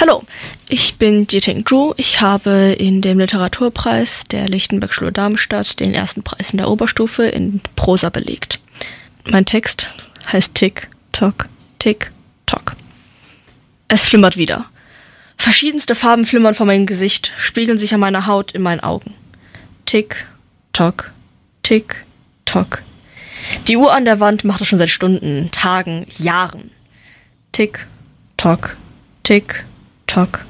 Hallo, ich bin Jiting Zhu. Ich habe in dem Literaturpreis der Lichtenberg-Schule Darmstadt den ersten Preis in der Oberstufe in Prosa belegt. Mein Text heißt Tick, Tock, Tick, Tock. Es flimmert wieder. Verschiedenste Farben flimmern vor meinem Gesicht, spiegeln sich an meiner Haut, in meinen Augen. Tick, Tock, Tick, Tock. Die Uhr an der Wand macht das schon seit Stunden, Tagen, Jahren. Tick, Tock, Tick, Tock.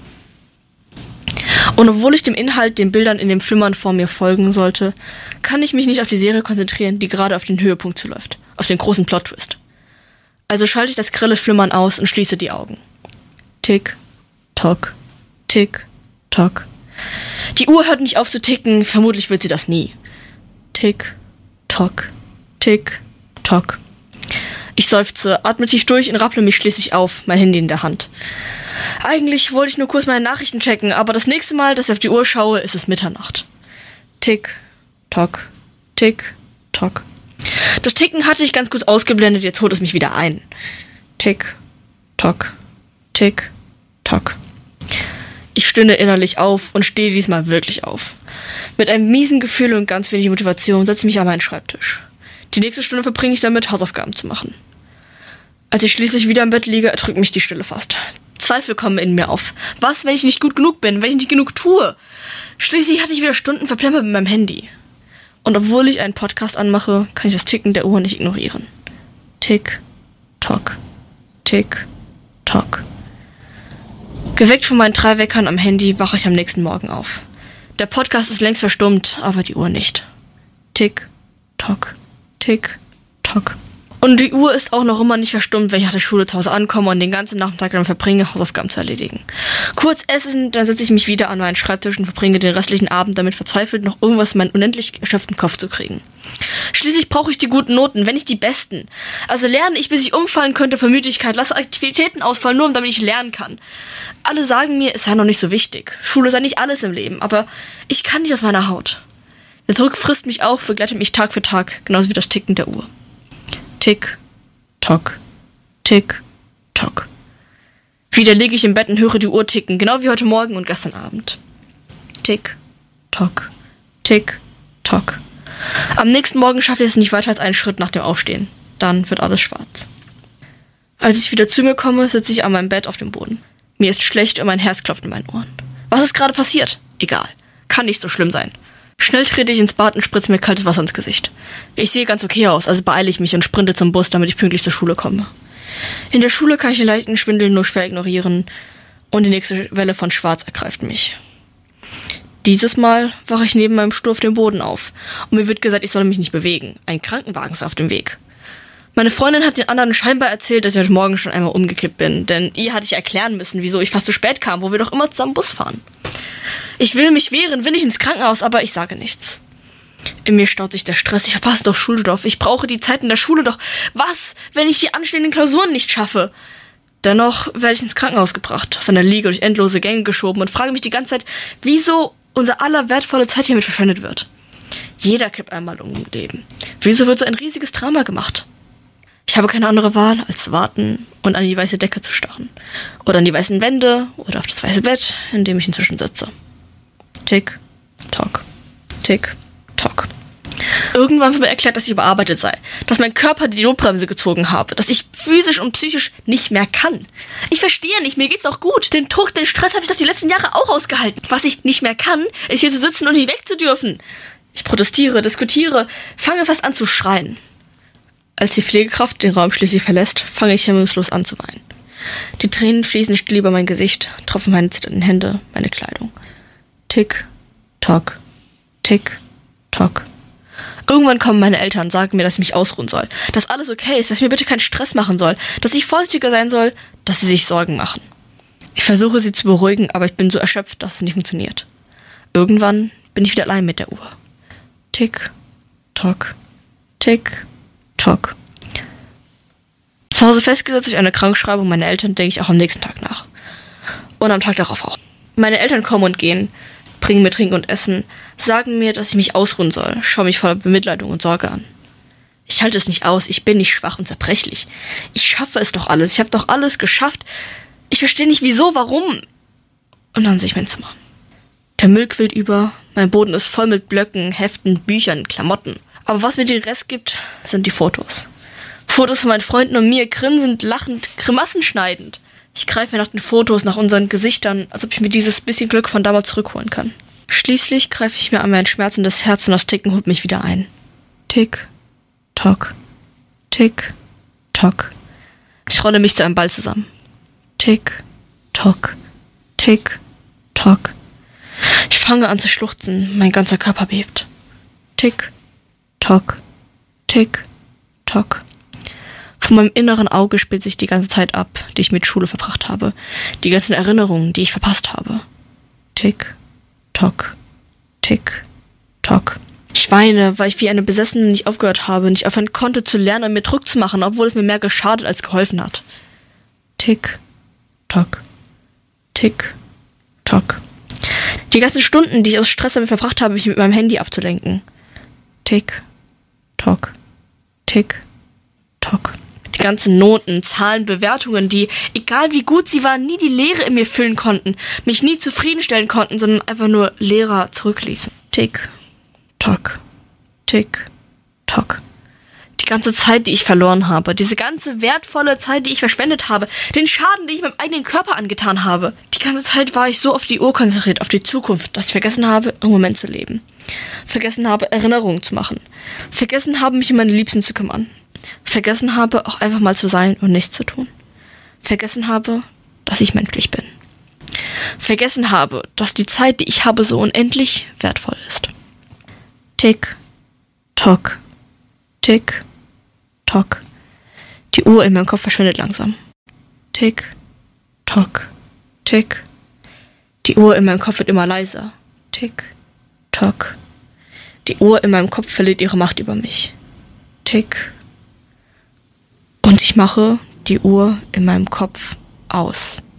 Und obwohl ich dem Inhalt, den Bildern in dem Flimmern vor mir folgen sollte, kann ich mich nicht auf die Serie konzentrieren, die gerade auf den Höhepunkt zuläuft, auf den großen Plot-Twist. Also schalte ich das grelle Flimmern aus und schließe die Augen. Tick, Tock, Tick, Tock. Die Uhr hört nicht auf zu ticken, vermutlich wird sie das nie. Tick, Tock, Tick, Tock. Ich seufze, atme tief durch und rapple mich schließlich auf, mein Handy in der Hand. Eigentlich wollte ich nur kurz meine Nachrichten checken, aber das nächste Mal, dass ich auf die Uhr schaue, ist es Mitternacht. Tick, Tock, Tick, Tock. Das Ticken hatte ich ganz gut ausgeblendet, jetzt holt es mich wieder ein. Tick, Tock, Tick, Tock. Ich stöhne innerlich auf und stehe diesmal wirklich auf. Mit einem miesen Gefühl und ganz wenig Motivation setze ich mich an meinen Schreibtisch. Die nächste Stunde verbringe ich damit, Hausaufgaben zu machen. Als ich schließlich wieder im Bett liege, erdrückt mich die Stille fast. Zweifel kommen in mir auf. Was, wenn ich nicht gut genug bin, wenn ich nicht genug tue? Schließlich hatte ich wieder Stunden verplempert mit meinem Handy. Und obwohl ich einen Podcast anmache, kann ich das Ticken der Uhr nicht ignorieren. Tick, Tock, Tick, Tock. Geweckt von meinen 3 Weckern am Handy wache ich am nächsten Morgen auf. Der Podcast ist längst verstummt, aber die Uhr nicht. Tick, Tock, Tick, Tock. Und die Uhr ist auch noch immer nicht verstummt, wenn ich nach der Schule zu Hause ankomme und den ganzen Nachmittag dann verbringe, Hausaufgaben zu erledigen. Kurz essen, dann setze ich mich wieder an meinen Schreibtisch und verbringe den restlichen Abend damit verzweifelt, noch irgendwas in meinen unendlich erschöpften Kopf zu kriegen. Schließlich brauche ich die guten Noten, wenn nicht die besten. Also lerne ich, bis ich umfallen könnte vor Müdigkeit, lasse Aktivitäten ausfallen, nur damit ich lernen kann. Alle sagen mir, es sei noch nicht so wichtig. Schule sei nicht alles im Leben, aber ich kann nicht aus meiner Haut. Der Druck frisst mich auf, begleitet mich Tag für Tag, genauso wie das Ticken der Uhr. Tick, Tock, Tick, Tock. Wieder liege ich im Bett und höre die Uhr ticken, genau wie heute Morgen und gestern Abend. Tick, Tock, Tick, Tock. Am nächsten Morgen schaffe ich es nicht weiter als einen Schritt nach dem Aufstehen. Dann wird alles schwarz. Als ich wieder zu mir komme, sitze ich an meinem Bett auf dem Boden. Mir ist schlecht und mein Herz klopft in meinen Ohren. Was ist gerade passiert? Egal. Kann nicht so schlimm sein. Schnell trete ich ins Bad und spritze mir kaltes Wasser ins Gesicht. Ich sehe ganz okay aus, also beeile ich mich und sprinte zum Bus, damit ich pünktlich zur Schule komme. In der Schule kann ich den leichten Schwindel nur schwer ignorieren und die nächste Welle von Schwarz ergreift mich. Dieses Mal wache ich neben meinem Stuhl auf dem Boden auf und mir wird gesagt, ich solle mich nicht bewegen. Ein Krankenwagen ist auf dem Weg. Meine Freundin hat den anderen scheinbar erzählt, dass ich heute Morgen schon einmal umgekippt bin, denn ihr hatte ich erklären müssen, wieso ich fast zu spät kam, wo wir doch immer zusammen Bus fahren. Ich will mich wehren, will nicht ins Krankenhaus, aber ich sage nichts. In mir staut sich der Stress, ich verpasse doch Schulstoff, ich brauche die Zeit in der Schule doch. Was, wenn ich die anstehenden Klausuren nicht schaffe? Dennoch werde ich ins Krankenhaus gebracht, von der Liege durch endlose Gänge geschoben und frage mich die ganze Zeit, wieso unser aller wertvolle Zeit hiermit verschwendet wird. Jeder kippt einmal um im Leben. Wieso wird so ein riesiges Drama gemacht? Ich habe keine andere Wahl, als zu warten und an die weiße Decke zu starren. Oder an die weißen Wände oder auf das weiße Bett, in dem ich inzwischen sitze. Tick, Tock, Tick, Tock. Irgendwann wird mir erklärt, dass ich überarbeitet sei, dass mein Körper die Notbremse gezogen habe, dass ich physisch und psychisch nicht mehr kann. Ich verstehe nicht, mir geht's doch gut. Den Druck, den Stress habe ich doch die letzten Jahre auch ausgehalten. Was ich nicht mehr kann, ist hier zu sitzen und nicht wegzudürfen. Ich protestiere, diskutiere, fange fast an zu schreien. Als die Pflegekraft den Raum schließlich verlässt, fange ich hemmungslos an zu weinen. Die Tränen fließen still über mein Gesicht, tropfen meine zitternden Hände, meine Kleidung. Tick, Tock, Tick, Tock. Irgendwann kommen meine Eltern, sagen mir, dass ich mich ausruhen soll, dass alles okay ist, dass ich mir bitte keinen Stress machen soll, dass ich vorsichtiger sein soll, dass sie sich Sorgen machen. Ich versuche sie zu beruhigen, aber ich bin so erschöpft, dass es nicht funktioniert. Irgendwann bin ich wieder allein mit der Uhr. Tick, Tock, Tick, Tock. Zu Hause festgesetzt durch eine Krankschreibung meiner Eltern denke ich auch am nächsten Tag nach. Und am Tag darauf auch. Meine Eltern kommen und gehen, bringen mir Trinken und Essen, sagen mir, dass ich mich ausruhen soll, schauen mich voller Bemitleidung und Sorge an. Ich halte es nicht aus, ich bin nicht schwach und zerbrechlich. Ich schaffe es doch alles, ich habe doch alles geschafft. Ich verstehe nicht wieso, warum. Und dann sehe ich mein Zimmer. Der Müll quillt über, mein Boden ist voll mit Blöcken, Heften, Büchern, Klamotten. Aber was mir den Rest gibt, sind die Fotos. Fotos von meinen Freunden und mir, grinsend, lachend, Grimassen schneidend. Ich greife nach den Fotos, nach unseren Gesichtern, als ob ich mir dieses bisschen Glück von damals zurückholen kann. Schließlich greife ich mir an mein schmerzendes Herz und das Ticken holt mich wieder ein. Tick, tock, tick, tock. Ich rolle mich zu einem Ball zusammen. Tick, tock, tick, tock. Ich fange an zu schluchzen, mein ganzer Körper bebt. Tick, tock, tick, tock. Vor meinem inneren Auge spielt sich die ganze Zeit ab, die ich mit Schule verbracht habe. Die ganzen Erinnerungen, die ich verpasst habe. Tick, tock, tick, tock. Ich weine, weil ich wie eine Besessene nicht aufgehört habe, nicht aufhören konnte zu lernen und mir Druck zu machen, obwohl es mir mehr geschadet als geholfen hat. Tick, tock, tick, tock. Die ganzen Stunden, die ich aus Stress damit verbracht habe, mich mit meinem Handy abzulenken. Tick, tock, tick, tock. Die ganzen Noten, Zahlen, Bewertungen, die, egal wie gut sie waren, nie die Leere in mir füllen konnten, mich nie zufriedenstellen konnten, sondern einfach nur leerer zurückließen. Tick, tock, tick, tock. Die ganze Zeit, die ich verloren habe, diese ganze wertvolle Zeit, die ich verschwendet habe, den Schaden, den ich meinem eigenen Körper angetan habe. Die ganze Zeit war ich so auf die Uhr konzentriert, auf die Zukunft, dass ich vergessen habe, im Moment zu leben. Vergessen habe, Erinnerungen zu machen. Vergessen habe, mich um meine Liebsten zu kümmern. Vergessen habe, auch einfach mal zu sein und nichts zu tun. Vergessen habe, dass ich menschlich bin. Vergessen habe, dass die Zeit, die ich habe, so unendlich wertvoll ist. Tick, tock, tick, tock. Die Uhr in meinem Kopf verschwindet langsam. Tick, tock, tick. Die Uhr in meinem Kopf wird immer leiser. Tick, tock. Die Uhr in meinem Kopf verliert ihre Macht über mich. Tick. Und ich mache die Uhr in meinem Kopf aus.